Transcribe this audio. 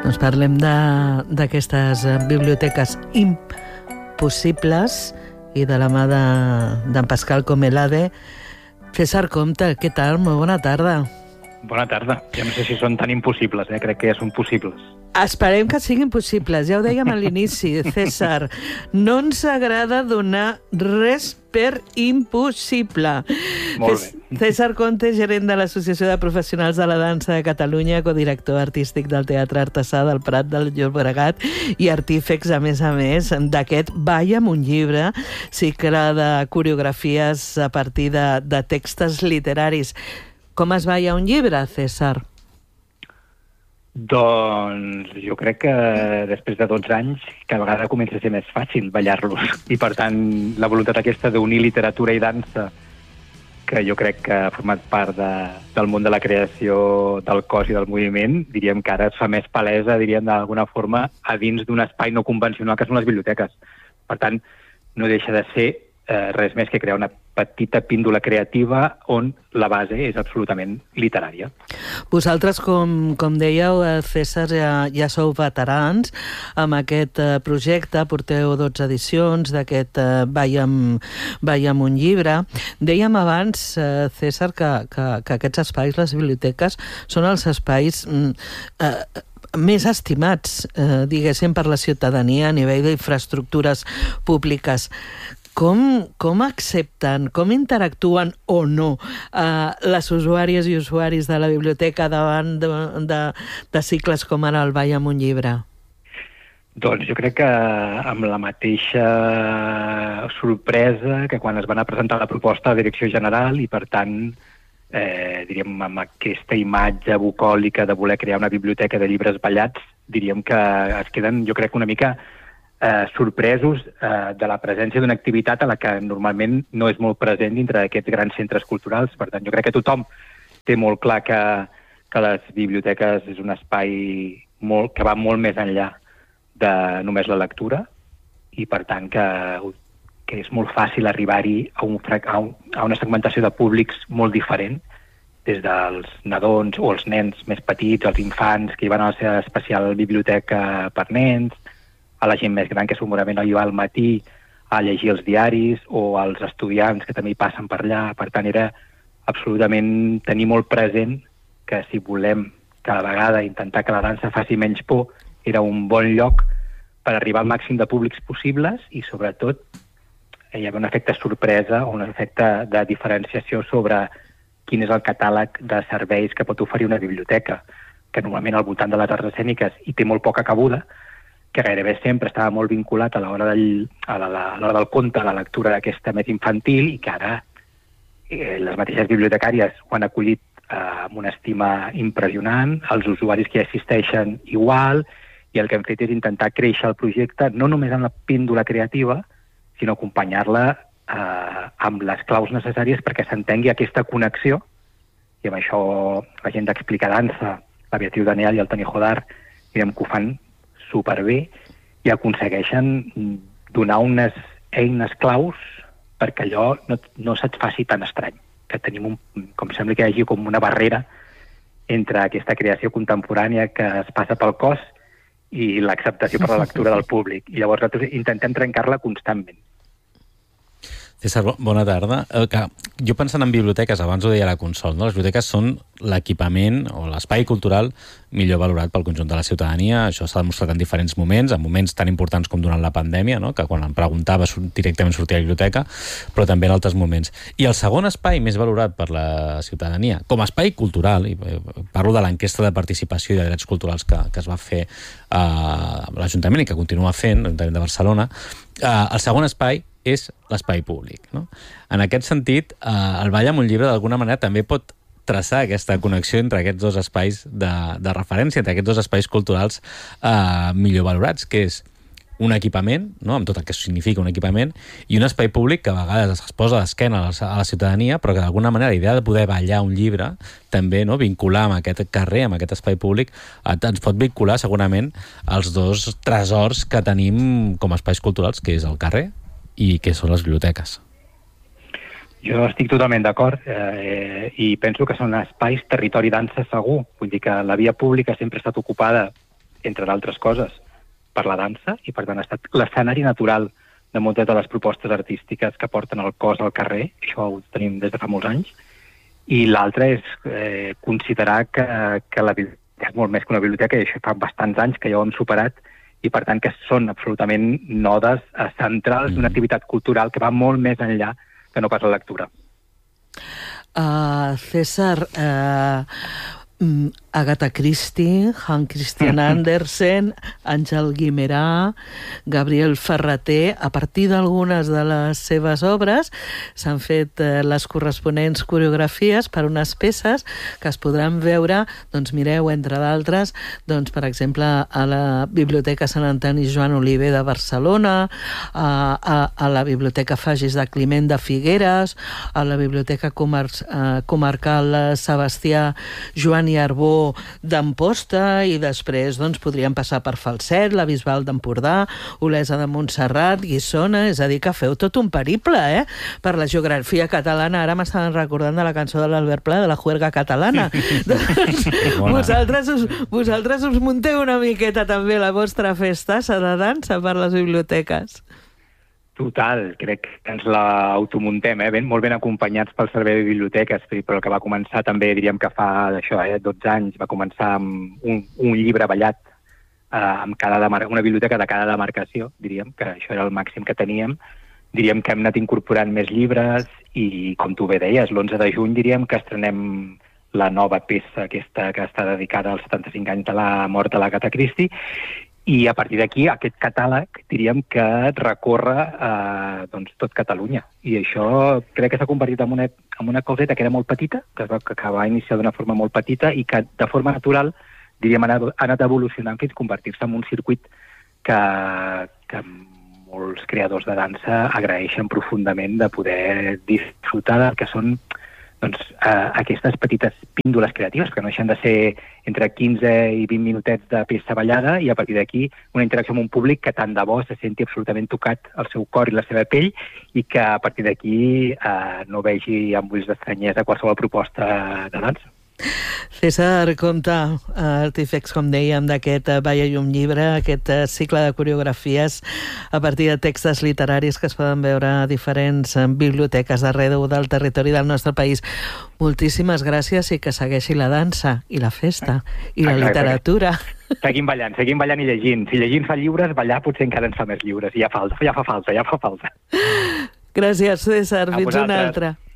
Doncs parlem d'aquestes biblioteques impossibles i de la mà d'en Pascal Comelade. César Compte, què tal? Molt bona tarda. Bona tarda. Jo no sé si són tan impossibles, crec que ja són possibles. Esperem que siguin possibles. Ja ho dèiem a l'inici, César. No ens agrada donar res per impossible. Molt bé. César Compte, gerent de l'Associació de Professionals de la Dansa de Catalunya, codirector artístic del Teatre Artesà del Prat del Llobregat i artífex, a més, d'aquest Balla amb un llibre, cicle de coreografies a partir de textos literaris. Com es balla un llibre, César? Doncs jo crec que després de 12 anys cada vegada comença a ser més fàcil ballar-los. I per tant, la voluntat aquesta d'unir literatura i dansa, que jo crec que ha format part del món de la creació del cos i del moviment, diríem que ara es fa més palesa, diríem d'alguna forma, a dins d'un espai no convencional que són les biblioteques. Per tant, no deixa de ser res més que crear una petita píndola creativa on la base és absolutament literària. Vosaltres, com dèieu, César, ja sou veterans amb aquest projecte, porteu 12 edicions d'aquest Balla amb un llibre. Dèiem abans, César, que aquests espais, les biblioteques, són els espais més estimats, diguéssim, per la ciutadania a nivell d'infraestructures públiques. Com accepten, com interactuen o no les usuàries i usuaris de la biblioteca davant de cicles com ara el Balla amb un llibre? Doncs jo crec que amb la mateixa sorpresa que quan es van a presentar la proposta a la Direcció General i, per tant, diríem, amb aquesta imatge bucòlica de voler crear una biblioteca de llibres ballats, diríem que es queden, jo crec, una mica sorpresos de la presència d'una activitat a la que normalment no és molt present dintre d'aquests grans centres culturals. Per tant, jo crec que tothom té molt clar que les biblioteques és un espai que va molt més enllà de només la lectura i, per tant, que és molt fàcil arribar-hi a una segmentació de públics molt diferent, des dels nadons o els nens més petits, els infants que hi van a la seva especial biblioteca per nens, a la gent més gran que segurament hi va al matí a llegir els diaris, o als estudiants que també hi passen per allà. Per tant, era absolutament tenir molt present que si volem cada vegada intentar que la dansa faci menys por, era un bon lloc per arribar al màxim de públics possibles i, sobretot, hi havia un efecte sorpresa o un efecte de diferenciació sobre quin és el catàleg de serveis que pot oferir una biblioteca, que normalment al voltant de les arts escèniques hi té molt poca cabuda, que gairebé sempre estava molt vinculat a l'hora del conte, a la lectura aquesta més infantil, i que ara les mateixes bibliotecàries ho han acollit amb una estima impressionant, els usuaris que hi assisteixen igual, i el que hem fet és intentar créixer el projecte no només en la píndola creativa, sinó acompanyar-la amb les claus necessàries perquè s'entengui aquesta connexió, i amb això la gent d'Explica Dansa, la Beatriu Daniel i el Toni Jodar, direm que ho fan superbé i aconsegueixen donar unes eines claus perquè allò no se't faci tan estrany, que tenim com sembla que hi hagi com una barrera entre aquesta creació contemporània que es passa pel cos i l'acceptació per la lectura del públic. I llavors nosaltres intentem trencar-la constantment. César, bona tarda. Jo pensant en biblioteques, abans ho deia la Consol, no? Les biblioteques són l'equipament o l'espai cultural millor valorat pel conjunt de la ciutadania. Això s'ha demostrat en diferents moments, en moments tan importants com durant la pandèmia, no? Que quan em preguntava directament sortia a la biblioteca, però també en altres moments. I el segon espai més valorat per la ciutadania, com a espai cultural, i parlo de l'enquesta de participació i de drets culturals que es va fer a l'Ajuntament i que continua fent, l'Ajuntament de Barcelona, el segon espai és l'espai públic, no? En aquest sentit, el Balla amb un llibre d'alguna manera també pot traçar aquesta connexió entre aquests dos espais de referència, entre aquests dos espais culturals millor valorats, que és un equipament, no? Amb tot el que significa un equipament, i un espai públic que a vegades es posa d'esquena a la ciutadania, però que d'alguna manera la idea de poder ballar un llibre també, no? Vincular amb aquest carrer, amb aquest espai públic, ens pot vincular segurament als dos tresors que tenim com a espais culturals, que és el carrer i que són les biblioteques. Jo estic totalment d'acord i penso que són espais territori dansa segur. Vull dir que la via pública sempre ha estat ocupada entre d'altres coses, per la dansa, i per tant ha estat l'escenari natural de moltes de les propostes artístiques que porten el cos al carrer, això ho tenim des de fa molts anys, i l'altre és considerar que la biblioteca és molt més que una biblioteca, i això fa bastants anys que ja ho hem superat, i per tant que són absolutament nodes centrals d'una activitat cultural que va molt més enllà que no pas la lectura. César, Agatha Christie, Hans Christian Andersen, Àngel Guimerà, Gabriel Ferrater, a partir d'algunes de les seves obres s'han fet les corresponents coreografies per unes peces que es podran veure, doncs mireu, entre d'altres, doncs per exemple a la Biblioteca Sant Antoni Joan Oliver de Barcelona, a la Biblioteca Fagis de Climent de Figueres, a la Biblioteca Comarcal Sebastià Joan i Arbó d'Amposta, i després doncs, podríem passar per Falset, la Bisbal d'Empordà, Olesa de Montserrat, Guissona, és a dir, que feu tot un periple, per la geografia catalana. Ara m'estaven recordant de la cançó de l'Albert Pla, de la juerga catalana. vosaltres us munteu una miqueta també la vostra festassa de dansa per les biblioteques. Total, crec que ens l'automuntem, molt ben acompanyats pel Servei de Biblioteques, però que va començar també, diríem que fa 12 anys, va començar amb un llibre ballat amb una biblioteca de cada demarcació, diríem, que això era el màxim que teníem. Diríem que hem anat incorporant més llibres i, com tu bé deies, l'11 de juny diríem que estrenem la nova peça aquesta que està dedicada als 75 anys de la mort de l'Agatha Christie. I a partir d'aquí, aquest catàleg, diríem que recorre tot Catalunya. I això crec que s'ha convertit en una coseta que era molt petita, que va iniciar d'una forma molt petita i que de forma natural, diríem, ha anat evolucionant fins a convertir-se en un circuit que molts creadors de dansa agraeixen profundament de poder disfrutar del que són aquestes petites píndoles creatives, que no deixen de ser entre 15 i 20 minutets de peça ballada, i a partir d'aquí una interacció amb un públic que tant de bo se senti absolutament tocat el seu cor i la seva pell, i que a partir d'aquí no vegi amb ulls d'estranyesa qualsevol proposta de dansa. César, compta, artífex, com dèiem, d'aquest Balla Llum Llibre, aquest cicle de coreografies a partir de textos literaris que es poden veure a diferents biblioteques arreu del territori del nostre país. Moltíssimes gràcies, i que segueixi la dansa i la festa i la literatura. Seguim ballant i llegint. Si llegint fa lliures, ballar potser encara ens fa més lliures. I ja fa falta. Gràcies, César. Fins una altra.